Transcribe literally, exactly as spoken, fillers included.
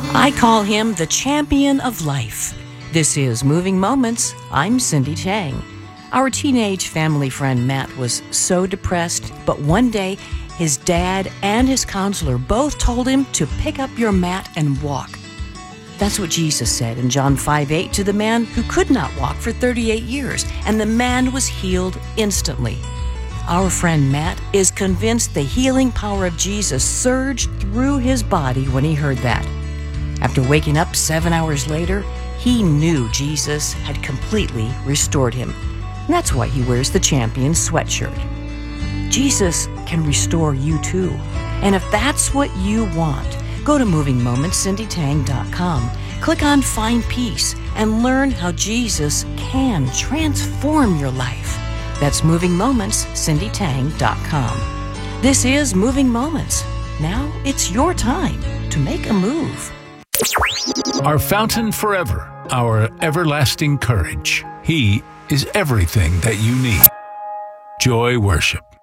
I call him the champion of life. This is Moving Moments. I'm Cindy Tang. Our teenage family friend Matt was so depressed, but one day his dad and his counselor both told him to pick up your mat and walk. That's what Jesus said in John five eight to the man who could not walk for thirty-eight years, and the man was healed instantly. Our friend Matt is convinced the healing power of Jesus surged through his body when he heard that. After waking up seven hours later, he knew Jesus had completely restored him. And that's why he wears the champion sweatshirt. Jesus can restore you too. And if that's what you want, go to moving moments cindy tang dot com. Click on Find Peace and learn how Jesus can transform your life. That's moving moments cindy tang dot com. This is Moving Moments. Now it's your time to make a move. Our fountain forever, our everlasting courage. He is everything that you need. Joy Worship.